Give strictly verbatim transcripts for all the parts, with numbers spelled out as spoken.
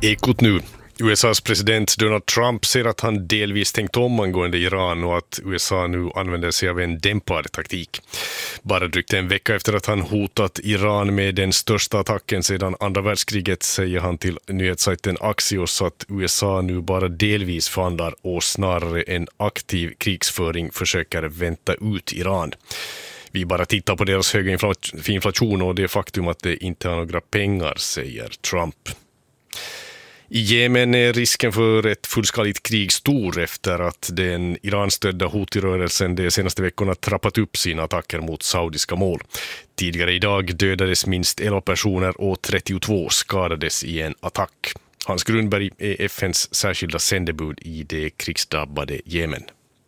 Ekot nu. U S A:s president Donald Trump säger att han delvis tänkt om angående Iran och att U S A nu använder sig av en dämpad taktik. Bara drygt en vecka efter att han hotat Iran med den största attacken sedan andra världskriget säger han till nyhetssajten Axios att U S A nu bara delvis förhandlar och snarare en aktiv krigsföring försöker vänta ut Iran. Vi bara tittar på deras höga inflation och det faktum att det inte har några pengar, säger Trump. I Jemen är risken för ett fullskaligt krig stor efter att den Iran-stödda Houthi-rörelsen de senaste veckorna trappat upp sina attacker mot saudiska mål. Tidigare idag dödades minst elva personer och trettiotvå skadades i en attack. Hans Grundberg är F N:s särskilda sändebud i det krigsdrabbade Jemen.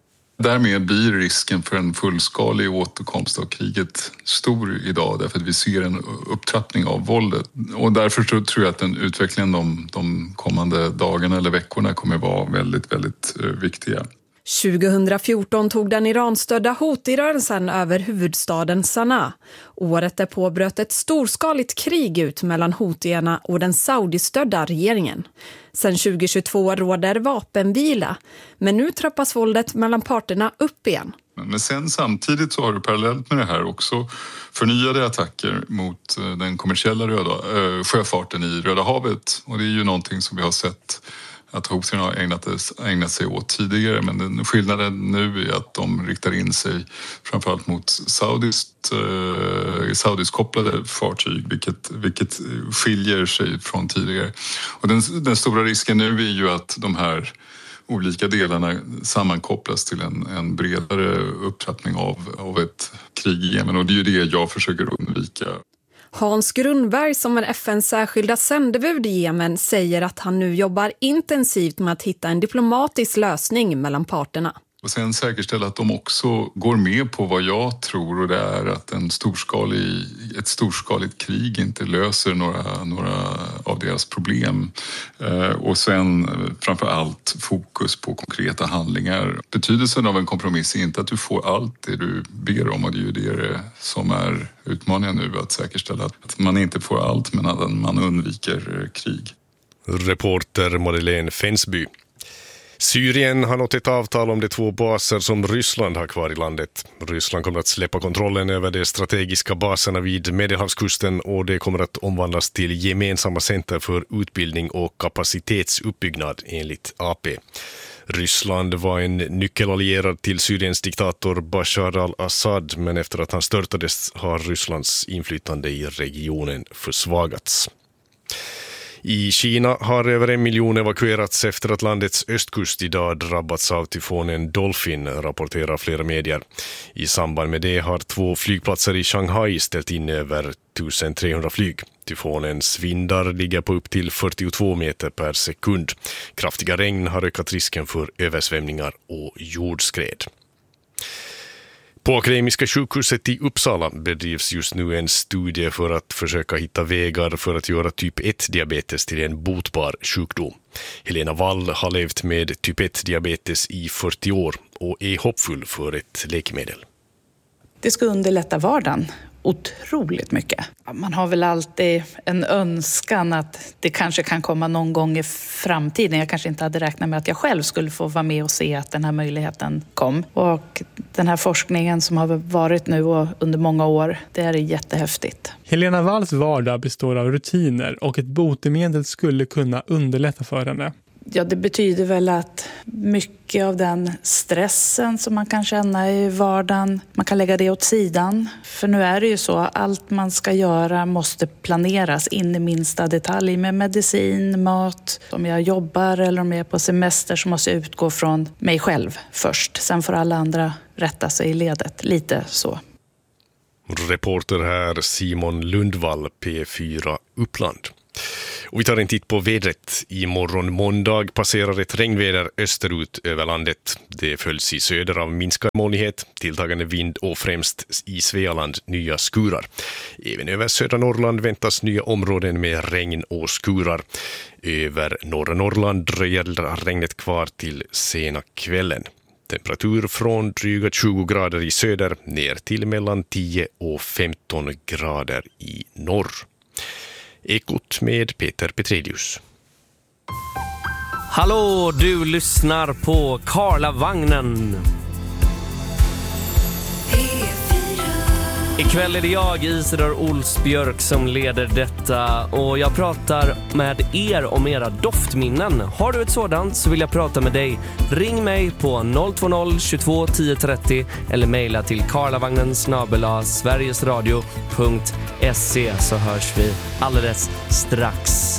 Därmed blir risken för en fullskalig återkomst av kriget stor idag därför att vi ser en upptrappning av våldet. Och därför tror jag att den utvecklingen de, de kommande dagarna eller veckorna kommer vara väldigt, väldigt viktiga. tjugohundrafjorton tog den Iran-stödda Houthi-rörelsen över huvudstaden Sanaa. Året därpå bröt ett storskaligt krig ut mellan Houthierna och den saudistödda regeringen. Sen tjugohundratjugotvå råder vapenvila, men nu trappas våldet mellan parterna upp igen. Men sen samtidigt så har du parallellt med det här också förnyade attacker mot den kommersiella röda, äh, sjöfarten i Röda havet. Och det är ju någonting som vi har sett att Houthierna har ägnat, ägnat sig åt tidigare, men den skillnaden nu är att de riktar in sig framförallt mot saudiskt, eh, saudiskopplade fartyg, vilket, vilket skiljer sig från tidigare. Och den, den stora risken nu är ju att de här olika delarna sammankopplas till en, en bredare upptrappning av, av ett krig i Jemen, och det är ju det jag försöker undvika. Hans Grundberg, som är F N:s särskilda sändebud i Jemen, säger att han nu jobbar intensivt med att hitta en diplomatisk lösning mellan parterna. Och sen säkerställa att de också går med på vad jag tror, och det är att en storskalig, ett storskaligt krig inte löser några, några av deras problem. Och sen framför allt fokus på konkreta handlingar. Betydelsen av en kompromiss är inte att du får allt det du ber om, och det är ju det som är utmaningen nu, att säkerställa att man inte får allt men att man undviker krig. Reporter Madeleine Fensby. Syrien har nått ett avtal om de två baser som Ryssland har kvar i landet. Ryssland kommer att släppa kontrollen över de strategiska baserna vid Medelhavskusten och det kommer att omvandlas till gemensamma center för utbildning och kapacitetsuppbyggnad enligt A P. Ryssland var en nyckelallierad till Syriens diktator Bashar al-Assad, men efter att han störtades har Rysslands inflytande i regionen försvagats. I Kina har över en miljon evakuerats efter att landets östkust idag drabbats av tyfonen Dolphin, rapporterar flera medier. I samband med det har två flygplatser i Shanghai ställt in över tusentrehundra flyg. Tyfonens vindar ligger på upp till fyrtiotvå meter per sekund. Kraftiga regn har ökat risken för översvämningar och jordskred. På Akademiska sjukhuset i Uppsala bedrivs just nu en studie för att försöka hitta vägar för att göra typ ett-diabetes till en botbar sjukdom. Helena Wall har levt med typ ett-diabetes i fyrtio år och är hoppfull för ett läkemedel. Det ska underlätta vardagen otroligt mycket. Man har väl alltid en önskan att det kanske kan komma någon gång i framtiden. Jag kanske inte hade räknat med att jag själv skulle få vara med och se att den här möjligheten kom. Och den här forskningen som har varit nu och under många år, det är jättehäftigt. Helena Walls vardag består av rutiner och ett botemedel skulle kunna underlätta för henne. Ja, det betyder väl att mycket av den stressen som man kan känna i vardagen, man kan lägga det åt sidan. För nu är det ju så, allt man ska göra måste planeras in i minsta detalj med medicin, mat. Om jag jobbar eller om jag är på semester så måste jag utgå från mig själv först. Sen får alla andra rätta sig i ledet, lite så. Reporter här Simon Lundvall, P fyra Uppland. Och vi tar en titt på vädret. Imorgon måndag passerar ett regnväder österut över landet. Det följs i söder av minskad molnighet, tilltagande vind och främst i Svealand nya skurar. Även över södra Norrland väntas nya områden med regn och skurar. Över norra Norrland dröjer regnet kvar till sena kvällen. Temperatur från dryga tjugo grader i söder ner till mellan tio och femton grader i norr. Ekot med Peter Petrelius. Hallå, du lyssnar på Karlavagnen. Ikväll är det jag, Isidor Olsbjörk, som leder detta och jag pratar med er om era doftminnen. Har du ett sådant så vill jag prata med dig. Ring mig på noll två noll tjugotvå tio trettio eller mejla till karlavagnen snabel-a sverigesradio punkt se så hörs vi alldeles strax.